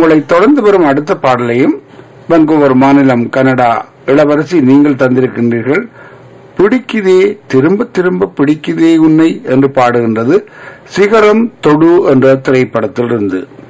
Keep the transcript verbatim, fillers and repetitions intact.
உங்களை தொடர்ந்து வரும் அடுத்த பாடலையும் வன்கூவர் மாநிலம் கனடா இளவரசி நீங்கள் தந்திருக்கின்றீர்கள். பிடிக்குதே திரும்ப திரும்ப பிடிக்குதே உன்னை என்று பாடுகின்றது சிகரம் தொடு என்ற திரைப்படத்திலிருந்து.